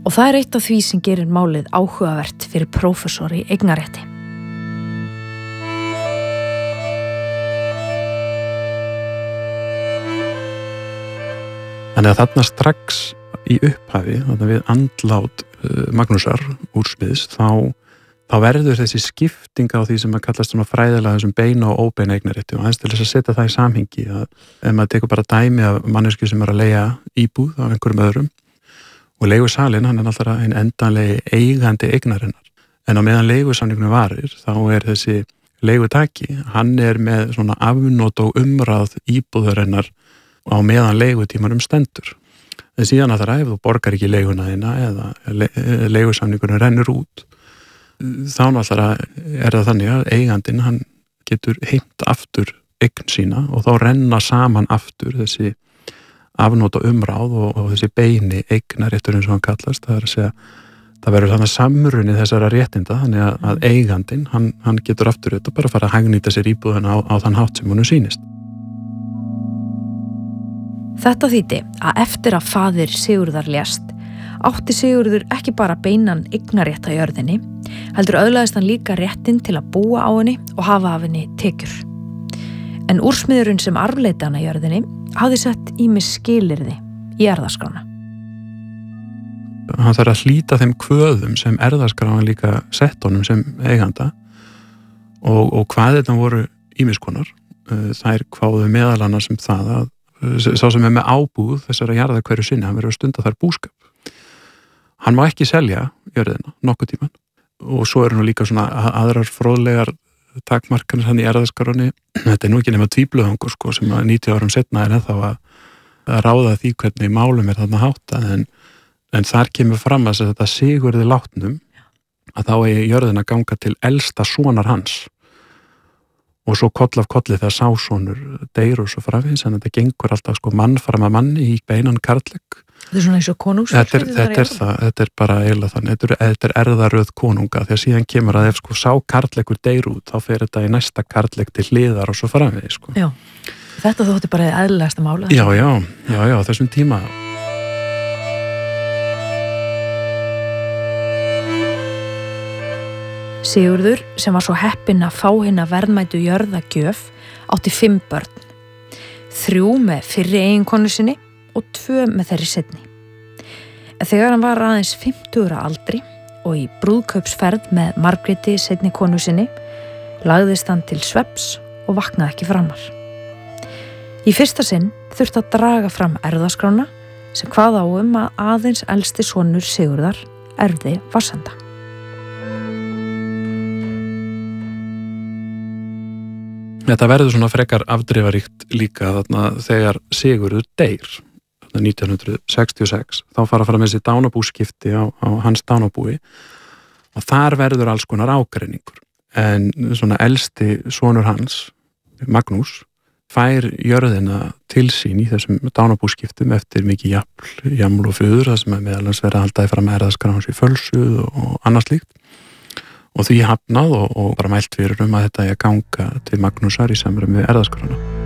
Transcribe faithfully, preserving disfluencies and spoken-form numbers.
Og það er eitt af því sem gerir málið áhugavert fyrir prófessor í eignarétti. Þannig að þarna strax í upphafi, þannig við andlát uh, Magnúsar úrsmiðs, þá, þá verður þessi skipting á því sem að kallast svona fræðilega þessum beina og óbeina eignarétti og aðeins til þess að setja það í samhengi að ef maður tekur bara dæmi af manneskju sem er að leigja íbúð af einhverjum öðrum og leigusalinn, hann er náttúrulega einn endanlegi eigandi eignarinnar. En á meðan leigusamningunum varir, þá er þessi leigutaki, hann er með svona afnot og umráð íbúðarinnar á meðan leigutímanum stendur. En síðan að það ef þú borgar ekki leiguna þína eða le leigusamningunum rennur út, þá náttúrulega er það þannig að eigandinn, hann getur heimt aftur eign sína og þá renna saman aftur þessi afnóta umráð og, og þessi beini eignaréttur eins og hann kallast, það er að segja það verður þannig samrunni þessara réttinda þannig að, að eigandinn, hann, hann getur aftur þetta bara að fara að hagnýta sér íbúðuna á, á þann hátt sem honum sýnist. Þetta þýddi að eftir að faðir Sigurðar lést átti Sigurður ekki bara beinan eignarétt á jörðinni, heldur öðlaðist hann líka réttinn til að búa á henni og hafa af henni tekjur. En úrsmiðurinn sem arfleiti hann á jörðinni hafði sett ýmis skilyrði í erfðaskrána. Hann þarf að hlíta þeim kvöðum sem erfðaskráin líka sett honum sem eiganda og, og hvað þetta voru ýmiskonar. Þær kváðu meðal annars sem það að sá sem er með ábúð þessara jarða hverju sinni, hann verður að stunda þar búskap. Hann má ekki selja jörðina nokkuð tíman og svo eru nú líka svona aðrar fróðlegar takmarkanir hann í erfðaskráni. Þetta er nú ekki nema tvíblöðungur sko, sem að níutíu árum setna er ennþá að, að ráða því hvernig málum er þarna háttað en, en þar kemur fram að þetta Sigurði látnum að þá eigi jörðin að ganga til elsta sonar hans og svo koll af kolli þegar sásonur deyr og svo framvegis en þetta gengur alltaf sko mann fram að manni í beinan karllegg. Þetta er svona eins og konungsfjölskyldur. Þetta er, þetta er það, þetta er bara eiginlega þannig, þetta er, þetta er erfðaröð konunga því að síðan kemur að ef sko sá karlleggur deyr út þá fer þetta í næsta karllegg til hliðar og svo framvegis sko. Já, þetta þótti bara eðlilegasta mála. Já, já, já, já, þessum tíma. Sigurður, sem var svo heppinn að fá hina verðmætu jörðagjöf, átti fimm börn. Þrjú með fyrri eiginkonu sinni og tvö með þeirri seinni. En þegar hann var aðeins fimmtugra aldri og í brúðkaupsferð með Margréti seinni konu sinni, lagðist hann til svefns og vaknaði ekki framar. Í fyrsta sinn þurfti að draga fram erfðaskrána sem kvað á um að aðeins elsti sonur Sigurðar erfði Vatnsenda. Þetta verður svona frekar afdrifaríkt líka þarna þegar Sigurður deyr nítján hundruð sextíu og sex, þá fara að fara með þessi dánabúskipti á, á hans dánabúi og þar verður alls konar ágreiningur en svona elsti sonur hans, Magnús, fær jörðina til sín í þessum dánabúskiptum eftir mikið jafl, jaml og föður, það sem er meðalans verið að halda fram erfðaskrána í fölsuð og, og annað slíkt og því hafnað og, og bara mælt fyrir um að þetta er að ganga til Magnúsar í samræmi við erfðaskrána.